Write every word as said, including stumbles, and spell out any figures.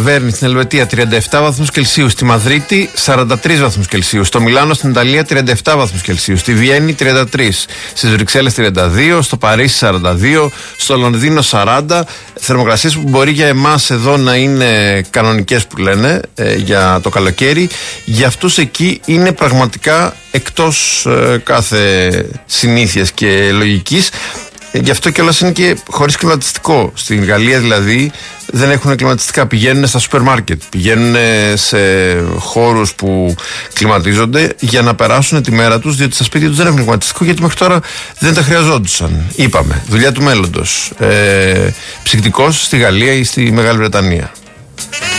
Βέρνη στην Ελβετία τριάντα επτά βαθμούς Κελσίου, στη Μαδρίτη σαράντα τρεις βαθμούς Κελσίου, στο Μιλάνο στην Ιταλία τριάντα επτά βαθμούς Κελσίου, στη Βιέννη τριάντα τρεις, στις Βρυξέλλες τριάντα δύο, στο Παρίσι σαράντα δύο, στο Λονδίνο σαράντα. Θερμοκρασίες που μπορεί για εμάς εδώ να είναι κανονικές που λένε ε, για το καλοκαίρι. Για αυτούς εκεί είναι πραγματικά εκτός ε, κάθε συνήθειας και λογικής. Γι' αυτό κιόλας είναι και χωρίς κλιματιστικό. Στην Γαλλία δηλαδή δεν έχουν κλιματιστικά. Πηγαίνουν στα σούπερ μάρκετ, πηγαίνουν σε χώρους που κλιματίζονται για να περάσουν τη μέρα τους, διότι στα σπίτια τους δεν έχουν κλιματιστικό, γιατί μέχρι τώρα δεν τα χρειαζόντουσαν. Είπαμε, δουλειά του μέλλοντος. Ε, ψυκτικός στη Γαλλία ή στη Μεγάλη Βρετανία.